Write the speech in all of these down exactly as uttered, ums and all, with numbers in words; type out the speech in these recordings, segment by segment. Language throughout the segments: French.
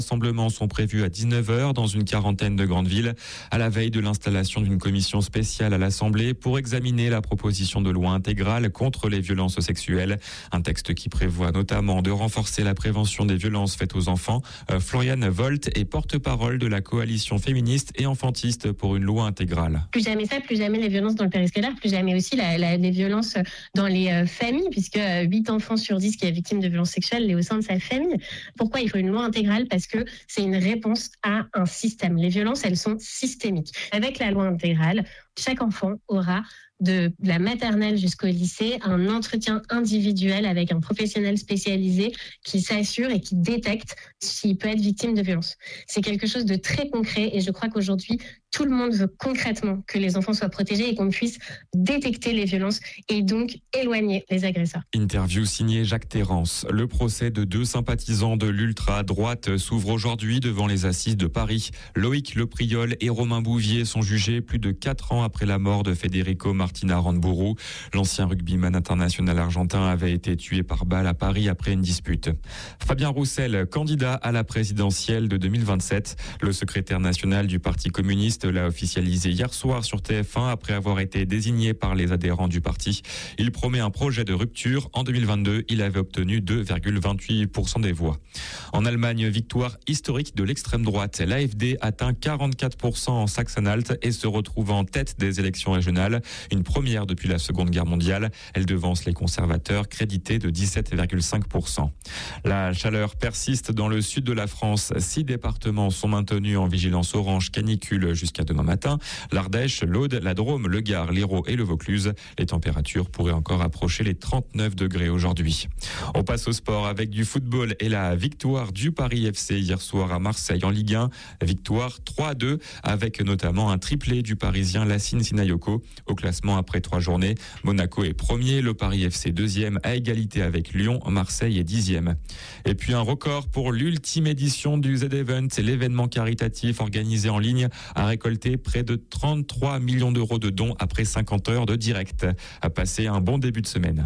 rassemblements sont prévus à dix-neuf heures dans une quarantaine de grandes villes, à la veille de l'installation d'une commission spéciale à l'Assemblée pour examiner la proposition de loi intégrale contre les violences sexuelles. Un texte qui prévoit notamment de renforcer la prévention des violences faites aux enfants. Euh, Floriane Volt est porte-parole de la coalition féministe et enfantiste pour une loi intégrale. Plus jamais ça, plus jamais les violences dans le périscolaire, plus jamais aussi la, la, les violences dans les euh, familles, puisque euh, huit enfants sur dix qui est victime de violences sexuelles est au sein de sa famille. Pourquoi il faut une loi intégrale ? Parce que c'est une réponse à un système. Les violences, elles sont systémiques. Avec la loi intégrale, chaque enfant aura de la maternelle jusqu'au lycée, un entretien individuel avec un professionnel spécialisé qui s'assure et qui détecte s'il peut être victime de violence. C'est quelque chose de très concret et je crois qu'aujourd'hui, tout le monde veut concrètement que les enfants soient protégés et qu'on puisse détecter les violences et donc éloigner les agresseurs. Interview signée Jacques Terrance. Le procès de deux sympathisants de l'ultra-droite s'ouvre aujourd'hui devant les assises de Paris. Loïc Lepriol et Romain Bouvier sont jugés plus de quatre ans après la mort de Federico Martina Ranburu. L'ancien rugbyman international argentin avait été tué par balle à Paris après une dispute. Fabien Roussel, candidat à la présidentielle de deux mille vingt-sept. Le secrétaire national du Parti communiste l'a officialisé hier soir sur T F un après avoir été désigné par les adhérents du parti. Il promet un projet de rupture. En deux mille vingt-deux, il avait obtenu deux virgule vingt-huit pour cent des voix. En Allemagne, victoire historique de l'extrême droite. L'A F D atteint quarante-quatre pour cent en Saxe-Anhalt et se retrouve en tête des élections régionales. Une première depuis la Seconde Guerre mondiale. Elle devance les conservateurs crédités de dix-sept virgule cinq pour cent. La chaleur persiste dans le sud de la France. Six départements sont maintenus en vigilance orange canicule jusqu'à demain matin. L'Ardèche, l'Aude, la Drôme, le Gard, l'Hérault et le Vaucluse. Les températures pourraient encore approcher les trente-neuf degrés aujourd'hui. On passe au sport avec du football et la victoire du Paris F C hier soir à Marseille en Ligue un. Victoire trois à deux avec notamment un triplé du Parisien Lassine Sinayoko. Au classement après trois journées, Monaco est premier, le Paris F C deuxième à égalité avec Lyon, Marseille est dixième. Et puis un record pour l'ultime édition du Z-Event, c'est l'événement caritatif organisé en ligne a récolté près de trente-trois millions d'euros de dons après cinquante heures de direct. A passé un bon début de semaine.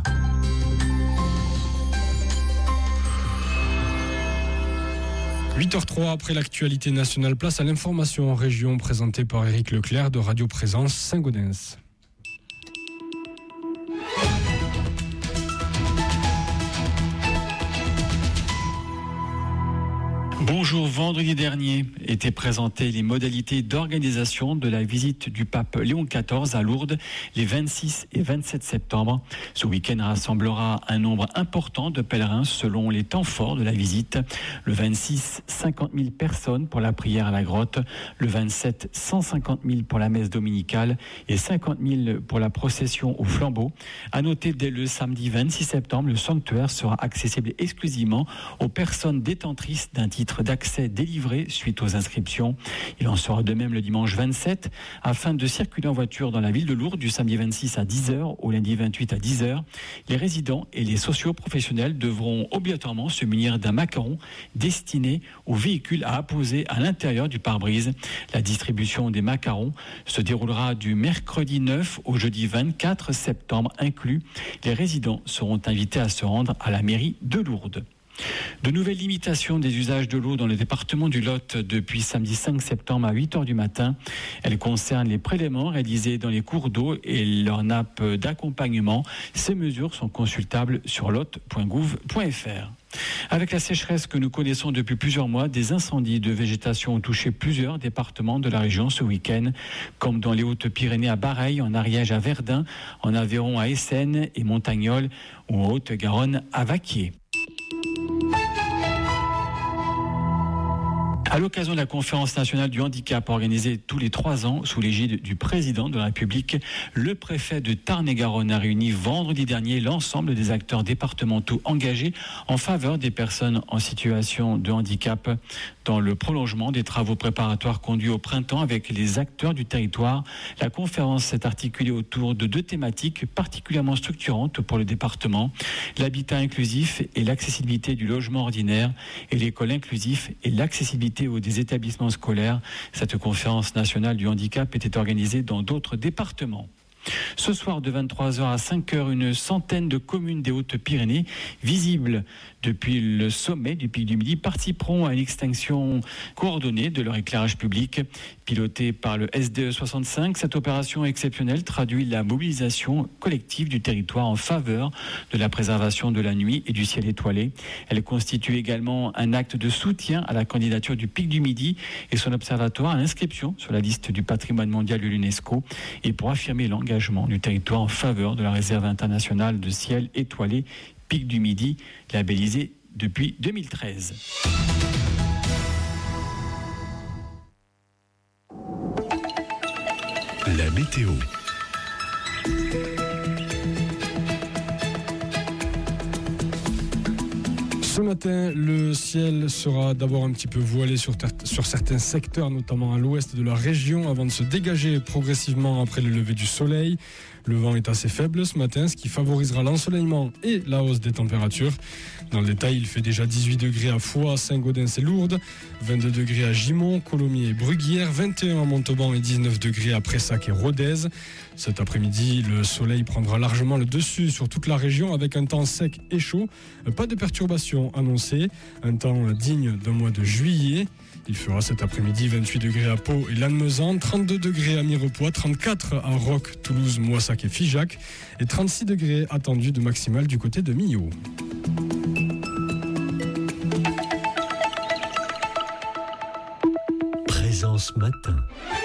huit heures zéro trois après l'actualité nationale, place à l'information en région présentée par Éric Leclerc de Radio Présence Saint-Gaudens. Bonjour, vendredi dernier étaient présentées les modalités d'organisation de la visite du pape Léon quatorze à Lourdes les vingt-six et vingt-sept septembre. Ce week-end rassemblera un nombre important de pèlerins selon les temps forts de la visite. Le vingt-six, cinquante mille personnes pour la prière à la grotte. Le vingt-sept, cent cinquante mille pour la messe dominicale et cinquante mille pour la procession au flambeau. À noter, dès le samedi vingt-six septembre, le sanctuaire sera accessible exclusivement aux personnes détentrices d'un titre d'accès délivré suite aux inscriptions. Il en sera de même le dimanche vingt-sept. Afin de circuler en voiture dans la ville de Lourdes du samedi vingt-six à dix heures au lundi vingt-huit à dix heures, les résidents et les socio-professionnels devront obligatoirement se munir d'un macaron destiné aux véhicules à apposer à l'intérieur du pare-brise. La distribution des macarons se déroulera du mercredi neuf au jeudi vingt-quatre septembre inclus. Les résidents seront invités à se rendre à la mairie de Lourdes. De nouvelles limitations des usages de l'eau dans le département du Lot depuis samedi cinq septembre à huit heures du matin. Elles concernent les prélèvements réalisés dans les cours d'eau et leurs nappes d'accompagnement. Ces mesures sont consultables sur lot point gouv point f r. Avec la sécheresse que nous connaissons depuis plusieurs mois, des incendies de végétation ont touché plusieurs départements de la région ce week-end, comme dans les Hautes-Pyrénées à Bareilles, en Ariège à Verdun, en Aveyron à Essen et Montagnol, ou en Haute-Garonne à Vaquier. À l'occasion de la conférence nationale du handicap organisée tous les trois ans sous l'égide du président de la République, le préfet de Tarn-et-Garonne a réuni vendredi dernier l'ensemble des acteurs départementaux engagés en faveur des personnes en situation de handicap. Dans le prolongement des travaux préparatoires conduits au printemps avec les acteurs du territoire, la conférence s'est articulée autour de deux thématiques particulièrement structurantes pour le département: l'habitat inclusif et l'accessibilité du logement ordinaire, et l'école inclusive et l'accessibilité des établissements scolaires. Cette conférence nationale du handicap était organisée dans d'autres départements. Ce soir de vingt-trois heures à cinq heures, une centaine de communes des Hautes-Pyrénées visibles depuis le sommet du Pic du Midi participeront à une extinction coordonnée de leur éclairage public. Pilotée par le S D E soixante-cinq, cette opération exceptionnelle traduit la mobilisation collective du territoire en faveur de la préservation de la nuit et du ciel étoilé. Elle constitue également un acte de soutien à la candidature du Pic du Midi et son observatoire à l'inscription sur la liste du patrimoine mondial de l'UNESCO, et pour affirmer l'engagement du territoire en faveur de la réserve internationale de ciel étoilé Pic du Midi, labellisée depuis deux mille treize. La météo. Ce matin, le ciel sera d'abord un petit peu voilé sur, ter- sur certains secteurs, notamment à l'ouest de la région, avant de se dégager progressivement après le lever du soleil. Le vent est assez faible ce matin, ce qui favorisera l'ensoleillement et la hausse des températures. Dans le détail, il fait déjà dix-huit degrés à Foix, Saint-Gaudens et Lourdes, vingt-deux degrés à Gimont, Colomiers et Bruguière, vingt et un à Montauban et dix-neuf degrés à Pressac et Rodez. Cet après-midi, le soleil prendra largement le dessus sur toute la région avec un temps sec et chaud. Pas de perturbations annoncées, un temps digne d'un mois de juillet. Il fera cet après-midi vingt-huit degrés à Pau et Lannemezan, trente-deux degrés à Mirepoix, trente-quatre à Roques, Toulouse, Moissac et Figeac et trente-six degrés attendus de maximale du côté de Millau. Présence matin.